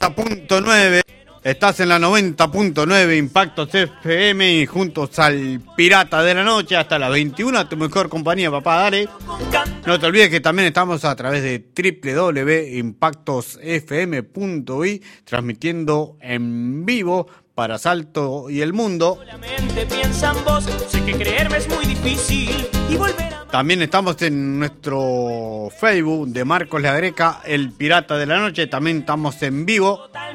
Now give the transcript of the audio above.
90.9. Estás en la 90.9 Impactos FM y juntos al Pirata de la Noche hasta las 21, tu mejor compañía, papá, dale. No te olvides que también estamos a través de www.impactosfm.uy transmitiendo en vivo para Salto y el mundo. Sé que creerme es muy difícil y volver a... También estamos en nuestro Facebook de Marcos La Greca, el Pirata de la Noche. También estamos en vivo.